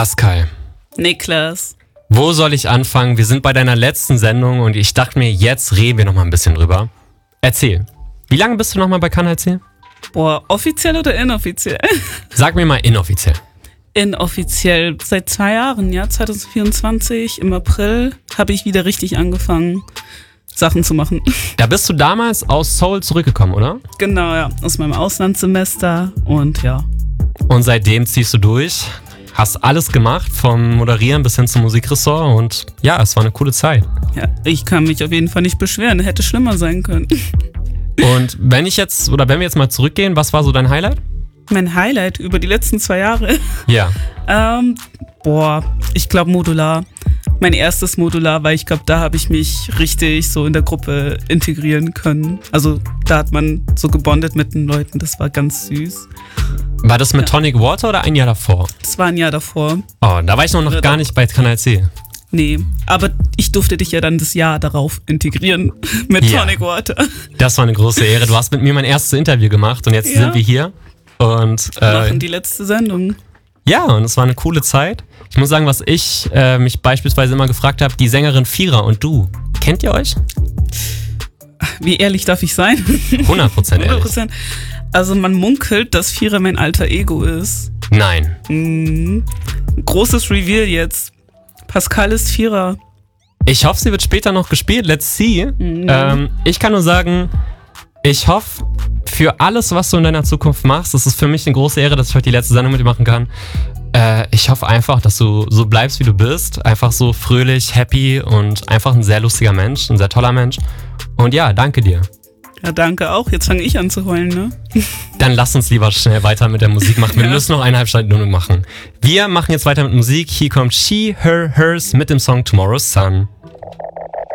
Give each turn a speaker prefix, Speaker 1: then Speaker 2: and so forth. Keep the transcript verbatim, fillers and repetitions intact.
Speaker 1: Pascal.
Speaker 2: Niklas.
Speaker 1: Wo soll ich anfangen? Wir sind bei deiner letzten Sendung und ich dachte mir, jetzt reden wir noch mal ein bisschen drüber. Erzähl. Wie lange bist du noch mal bei Kanal C?
Speaker 2: Boah, offiziell oder inoffiziell?
Speaker 1: Sag mir mal inoffiziell.
Speaker 2: Inoffiziell seit zwei Jahren, ja, zwanzig vierundzwanzig, im April, habe ich wieder richtig angefangen, Sachen zu machen.
Speaker 1: Da bist du damals aus Seoul zurückgekommen, oder?
Speaker 2: Genau, ja, aus meinem Auslandssemester und ja.
Speaker 1: Und seitdem ziehst du durch, hast alles gemacht, vom Moderieren bis hin zum Musikressort und ja, es war eine coole Zeit.
Speaker 2: Ja, ich kann mich auf jeden Fall nicht beschweren, hätte schlimmer sein können.
Speaker 1: Und wenn ich jetzt, oder wenn wir jetzt mal zurückgehen, was war so dein Highlight?
Speaker 2: Mein Highlight über die letzten zwei Jahre?
Speaker 1: Ja.
Speaker 2: ähm, boah, ich glaube Modular. Mein erstes Modular, weil ich glaube, da habe ich mich richtig so in der Gruppe integrieren können. Also da hat man so gebondet mit den Leuten, das war ganz süß.
Speaker 1: War das mit
Speaker 2: Ja.
Speaker 1: Tonic Water oder ein Jahr davor?
Speaker 2: Das war ein Jahr davor.
Speaker 1: Oh, da war ich noch, noch gar nicht bei Kanal C.
Speaker 2: Nee, aber ich durfte dich ja dann das Jahr darauf integrieren mit
Speaker 1: Ja.
Speaker 2: Tonic Water.
Speaker 1: Das war eine große Ehre. Du hast mit mir mein erstes Interview gemacht und jetzt
Speaker 2: Ja.
Speaker 1: sind wir hier. Und äh,
Speaker 2: Machen die letzte Sendung.
Speaker 1: ja, und es war eine coole Zeit. Ich muss sagen, was ich äh, mich beispielsweise immer gefragt habe, die Sängerin Vierer und du, kennt ihr euch?
Speaker 2: Wie ehrlich darf ich sein?
Speaker 1: hundert Prozent ehrlich.
Speaker 2: hundert Prozent. Also man munkelt, dass Vierer mein alter Ego ist.
Speaker 1: Nein.
Speaker 2: Mhm. Großes Reveal jetzt. Pascal ist Vierer.
Speaker 1: Ich hoffe, sie wird später noch gespielt. Let's see.
Speaker 2: Mhm.
Speaker 1: Ähm, ich kann nur sagen, ich hoffe für alles, was du in deiner Zukunft machst, das ist für mich eine große Ehre, dass ich heute die letzte Sendung mit dir machen kann. Äh, ich hoffe einfach, dass du so bleibst, wie du bist. Einfach so fröhlich, happy und einfach ein sehr lustiger Mensch, ein sehr toller Mensch. Und ja, danke dir.
Speaker 2: Ja, danke auch. Jetzt fange ich an zu heulen, ne?
Speaker 1: Dann lass uns lieber schnell weiter mit der Musik machen. Wir
Speaker 2: Ja.
Speaker 1: müssen noch eineinhalb Stunden nur machen. Wir machen jetzt weiter mit Musik. Hier kommt She, Her, Hers mit dem Song Tomorrow's Sun.